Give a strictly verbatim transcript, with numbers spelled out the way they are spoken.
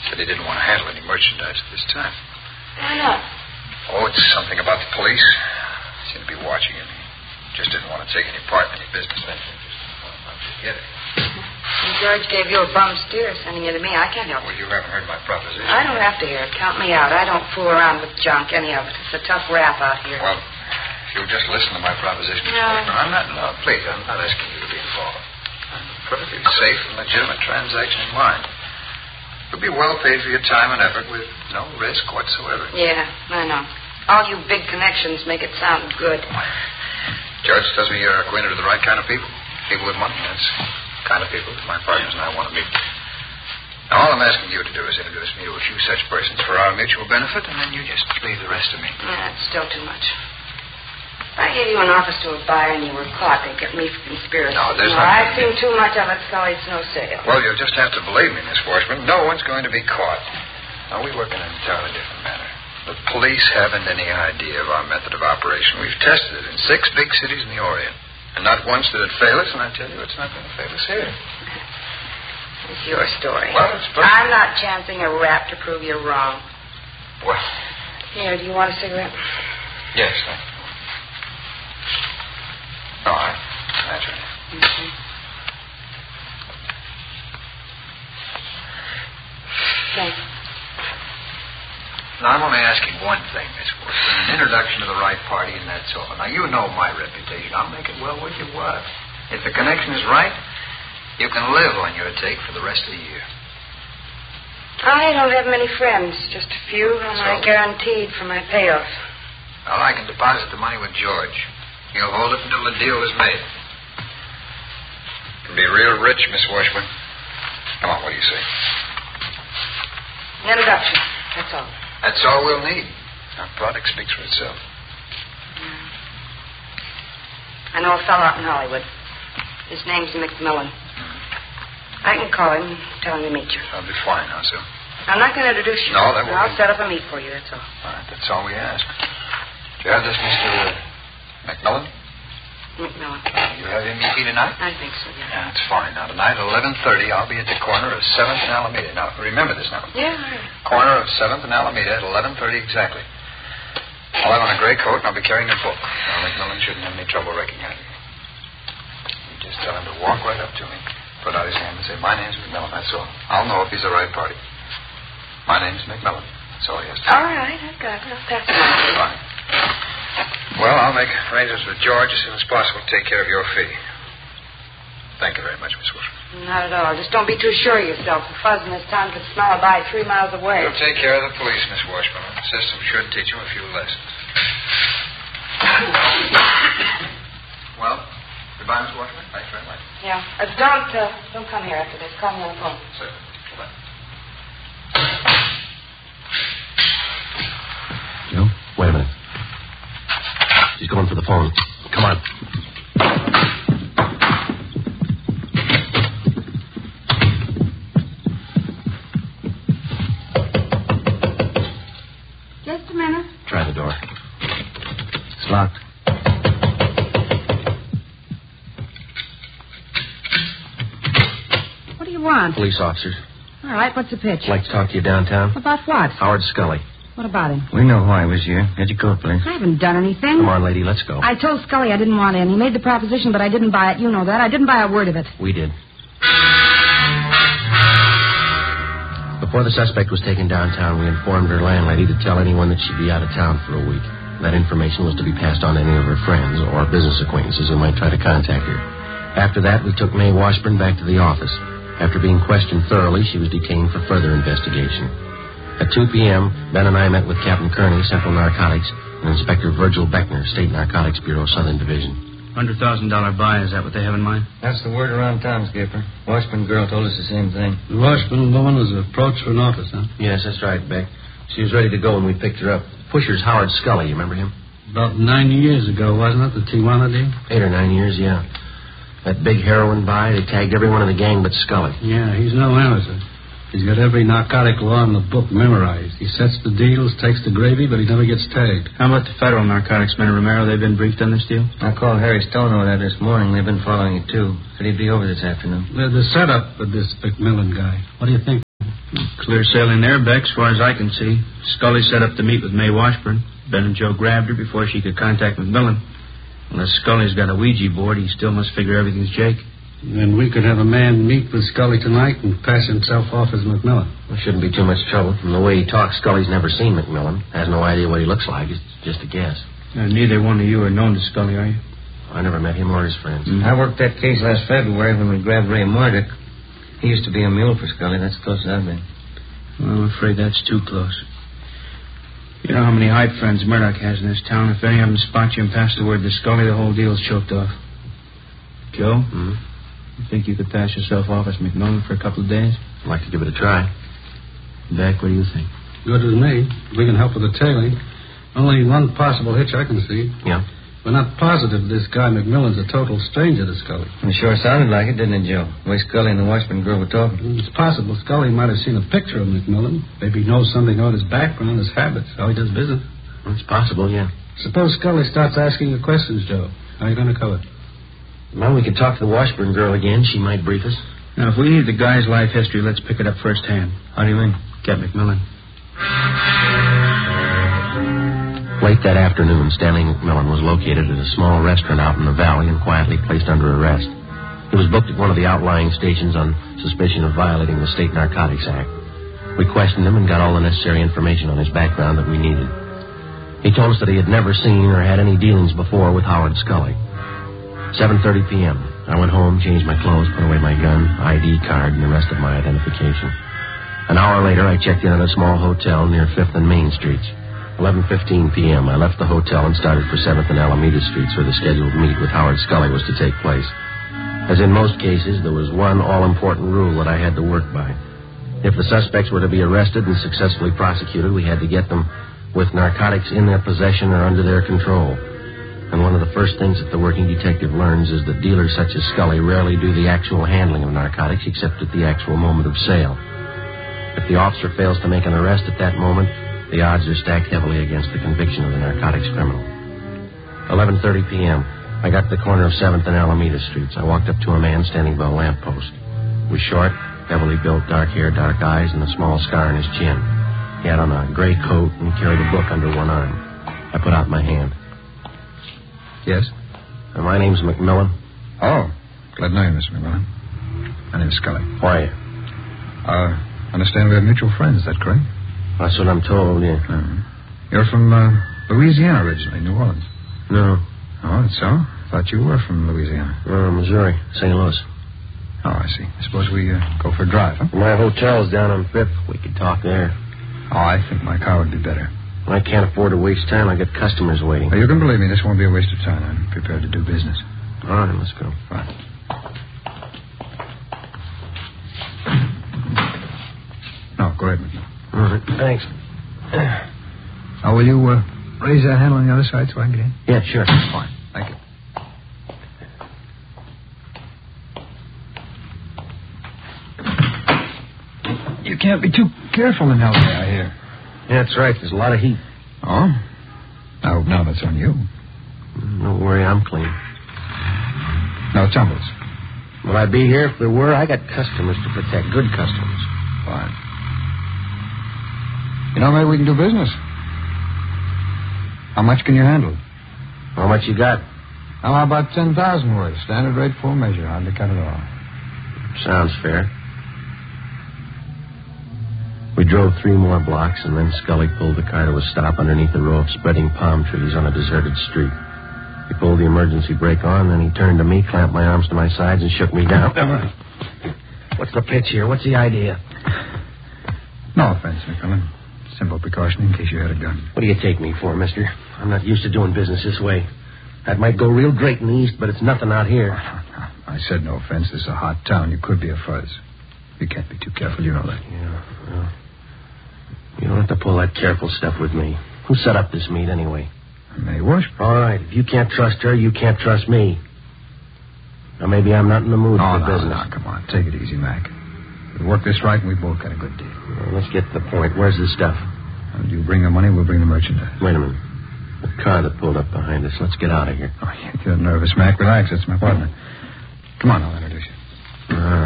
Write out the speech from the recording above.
Said he didn't want to handle any merchandise at this time. Why not? Oh, it's something about the police. They seem to be watching him. He just didn't want to take any part in any business venture. Just wanted to get it. And George gave you a bum steer sending you to me. I can't help it. Well, you haven't heard my proposition. I don't have to hear it. Count me out. I don't fool around with junk, any of it. It's a tough rap out here. Well, if you'll just listen to my proposition. No. I'm not, no, please, I'm not asking you to be involved. I'm a perfectly safe and legitimate transaction in mind. You'll be well paid for your time and effort with no risk whatsoever. Yeah, I know. All you big connections make it sound good. Judge tells me you're acquainted with the right kind of people. People with money. That's the kind of people that my partners and I want to meet. Now, all I'm asking you to do is introduce me to a few such persons for our mutual benefit, and then you just leave the rest to me. Yeah, it's still too much. If I gave you an office to a buyer and you were caught, they'd get me for conspiracy. No, there's no, nothing. I've seen too much of it, Scully. It's no sale. Well, you'll just have to believe me, Miss Washburn. No one's going to be caught. Now, we work in an entirely different manner. The police haven't any idea of our method of operation. We've tested it in six big cities in the Orient. And not once did it fail us, and I tell you, it's not going to fail us here. It's your story. Well, it's perfect. I'm not chancing a rap to prove you're wrong. Well. Here, do you want a cigarette? Yes, thank you. All right. That's right. Mm-hmm. Thanks. Now, I'm only asking one thing, Miss Washburn. An introduction to the right party, and that's all. Now, you know my reputation. I'll make it well worth your while. If the connection is right, you can live on your take for the rest of the year. I don't have many friends. Just a few, and So? I guaranteed for my payoff. Well, I can deposit the money with George. He'll hold it until the deal is made. You can be real rich, Miss Washburn. Come on, what do you say? Introduction. That's all. That's all we'll need. Our product speaks for itself. Yeah. I know a fellow out in Hollywood. His name's McMillan. I can call him and tell him to meet you. That'll be fine, now, sir. I'm not going to introduce you. No, that won't I'll be... set up a meet for you, that's all. All right, that's all we ask. Do you have this, Mister McMillan? McMillan. You have M E P tonight? I think so, yeah. Yeah, that's fine. Now, tonight at eleven thirty, I'll be at the corner of seventh and Alameda. Now, remember this now. Yeah, all right. Corner of seventh and Alameda at eleven thirty exactly. I'll have on a gray coat, and I'll be carrying a book. Now, McMillan shouldn't have any trouble recognizing me. You just tell him to walk right up to me, put out his hand, and say, "My name's McMillan," that's all. I'll know if he's the right party. My name's McMillan. That's all he has to say. All right, I've got it. I'll pass it on. Fine. Well, I'll make arrangements with George as soon as possible to take care of your fee. Thank you very much, Miss Washburn. Not at all. Just don't be too sure of yourself. The fuzz in this town could smell a bite three miles away. You'll take care of the police, Miss Washburn. The system should teach you a few lessons. Well, goodbye, Miss Washburn. Thanks very much. Yeah. Uh, don't, uh, don't come here after this. Call me on the phone. Certainly. Goodbye. Joe, wait a minute. She's going for the phone. Come on. Just a minute. Try the door. It's locked. What do you want? Police officers. All right, what's the pitch? I'd like to talk to you downtown. About what? Howard Scully. What about him? We know why he was here. Get your coat, please. I haven't done anything. Come on, lady, let's go. I told Scully I didn't want in. He made the proposition, but I didn't buy it. You know that. I didn't buy a word of it. We did. Before the suspect was taken downtown, we informed her landlady to tell anyone that she'd be out of town for a week. That information was to be passed on to any of her friends or business acquaintances who might try to contact her. After that, we took Mae Washburn back to the office. After being questioned thoroughly, she was detained for further investigation. At two p.m., Ben and I met with Captain Kearney, Central Narcotics, and Inspector Virgil Beckner, State Narcotics Bureau, Southern Division. one hundred thousand dollars buy, is that what they have in mind? That's the word around town, Skipper. Washburn girl told us the same thing. The Washburn woman was approached for an office, huh? Yes, that's right, Beck. She was ready to go when we picked her up. Pusher's Howard Scully, you remember him? About nine years ago, wasn't it, the Tijuana deal? Eight or nine years, yeah. That big heroin buy, they tagged everyone in the gang but Scully. Yeah, he's no amateur. He's got every narcotic law in the book memorized. He sets the deals, takes the gravy, but he never gets tagged. How about the federal narcotics men, Romero? They've been briefed on this deal? I called Harry Stone over that this morning. They've been following it, too. Said he'd be over this afternoon. The, the setup of this McMillan guy, what do you think? Clear sailing there, Beck, as far as I can see. Scully set up to meet with May Washburn. Ben and Joe grabbed her before she could contact McMillan. Unless Scully's got a Ouija board, he still must figure everything's Jake. Then we could have a man meet with Scully tonight and pass himself off as McMillan. Well, shouldn't be too much trouble. From the way he talks, Scully's never seen McMillan. Has no idea what he looks like. It's just a guess. Uh, neither one of you are known to Scully, are you? I never met him or his friends. Mm-hmm. I worked that case last February when we grabbed Ray Murdoch. He used to be a mule for Scully. That's as close as I've been. Well, I'm afraid that's too close. You know how many hype friends Murdoch has in this town. If any of them spot you and pass the word to Scully, the whole deal's choked off. Joe? Mm-hmm. You think you could pass yourself off as McMillan for a couple of days? I'd like to give it a try. Beck, what do you think? Good with me. We can help with the tailing. Only one possible hitch I can see. Yeah? We're not positive this guy McMillan's a total stranger to Scully. It sure sounded like it, didn't it, Joe? The way Scully and the Washburn girl were talking. It's possible Scully might have seen a picture of McMillan. Maybe he knows something about his background, his habits, how he does business. It's possible, yeah. Suppose Scully starts asking you questions, Joe. How are you going to cover it? Well, we could talk to the Washburn girl again. She might brief us. Now, if we need the guy's life history, let's pick it up firsthand. How do you mean? Get McMillan. Late that afternoon, Stanley McMillan was located at a small restaurant out in the valley and quietly placed under arrest. He was booked at one of the outlying stations on suspicion of violating the State Narcotics Act. We questioned him and got all the necessary information on his background that we needed. He told us that he had never seen or had any dealings before with Howard Scully. seven thirty p.m. I went home, changed my clothes, put away my gun, I D card, and the rest of my identification. An hour later, I checked in at a small hotel near fifth and Main Streets. eleven fifteen p.m., I left the hotel and started for seventh and Alameda Streets, where the scheduled meet with Howard Scully was to take place. As in most cases, there was one all-important rule that I had to work by. If the suspects were to be arrested and successfully prosecuted, we had to get them with narcotics in their possession or under their control. And one of the first things that the working detective learns is that dealers such as Scully rarely do the actual handling of narcotics except at the actual moment of sale. If the officer fails to make an arrest at that moment, the odds are stacked heavily against the conviction of the narcotics criminal. eleven thirty p.m., I got to the corner of seventh and Alameda Streets. I walked up to a man standing by a lamppost. He was short, heavily built, dark hair, dark eyes, and a small scar on his chin. He had on a gray coat and carried a book under one arm. I put out my hand. Yes? Uh, my name's McMillan. Oh, glad to know you, Mister McMillan. My name's Scully. Why? Uh, I understand we have mutual friends, is that correct? That's what I'm told, yeah. Uh, you're from uh, Louisiana originally, New Orleans. No. Oh, that's so? I thought you were from Louisiana. Uh, Missouri, Saint Louis. Oh, I see. I suppose we uh, go for a drive, huh? My hotel's down on Fifth. We could talk there. Oh, I think my car would be better. I can't afford to waste time. I got customers waiting. Well, you can believe me, this won't be a waste of time. I'm prepared to do business. All right, let's go. Right. No, go ahead, McMillan. All right, thanks. Now, will you uh, raise that hand on the other side so I can get in? Yeah, sure. Fine. Thank you. You can't be too careful in L A, I hear. Yeah, that's right. There's a lot of heat. Oh? I hope now that's on you. Don't worry, I'm clean. No tumbles. Will I be here if there were? I got customers to protect. Good customers. Fine. You know, maybe we can do business. How much can you handle? How much you got? How about ten thousand worth? Standard rate, full measure. Hardly cut it all. Sounds fair. We drove three more blocks, and then Scully pulled the car to a stop underneath a row of spreading palm trees on a deserted street. He pulled the emergency brake on, then he turned to me, clamped my arms to my sides, and shook me down. What's the pitch here? What's the idea? No offense, McMillan. Simple precaution in case you had a gun. What do you take me for, mister? I'm not used to doing business this way. That might go real great in the East, but it's nothing out here. I said no offense. This is a hot town. You could be a fuzz. You can't be too careful. You know that. Yeah, well, you don't have to pull that careful stuff with me. Who set up this meet, anyway? May Washburn. All right. If you can't trust her, you can't trust me. Now, maybe I'm not in the mood oh, for no, business. No, come on. Take it easy, Mac. We work this right, and we both got a good deal. Well, let's get to the point. Where's the stuff? Well, you bring the money, we'll bring the merchandise. Wait a minute. The car that pulled up behind us. Let's get out of here. Oh, you're nervous, Mac. Relax. It's my partner. Come on, I'll introduce you. All right.